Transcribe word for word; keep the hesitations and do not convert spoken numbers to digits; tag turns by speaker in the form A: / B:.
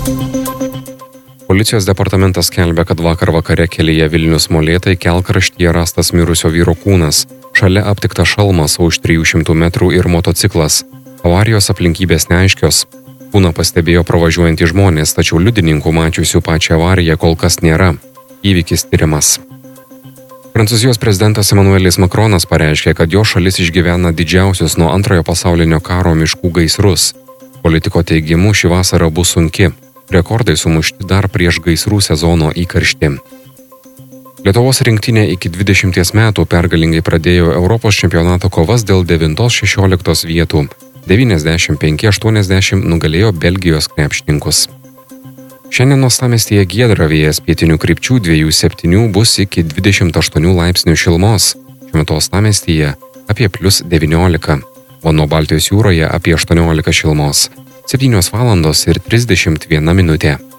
A: Policijos departamentas skelbia, kad vakar vakare kelyje Vilnius Molėtai kelkraštyje rastas mirusio vyro kūnas. Šalia aptikta šalmas, o už trijų šimtų metrų ir motociklas. Avarijos aplinkybės neaiškios. Kūną pastebėjo pravažiuojantys žmonės, tačiau liudininkų mačiusių pačią avariją kol kas nėra. Įvykis tyrimas. Prancūzijos prezidentas Emmanuelis Macronas pareiškė, kad jo šalis išgyvena didžiausius nuo antrojo pasaulinio karo miškų gaisrus. Politiko teigimu, ši vasara bus sunki. Rekordai sumušti dar prieš gaisrų sezono įkarštį. Lietuvos rinktinė iki dvidešimties metų pergalingai pradėjo Europos čempionato kovas dėl devintos šešioliktos vietų. devyniasdešimt penki aštuoniasdešimt nugalėjo Belgijos krepšininkus. Šiandien uostamiestyje giedra, vėjas pietinių krypčių dviejų septynių bus iki dvidešimt aštuonių laipsnių šilumos. Šiuo metu uostamiestyje apie plius devyniolika, o nuo Baltijos jūroje apie aštuoniolika šilumos. septynios valandos ir trisdešimt viena minutė.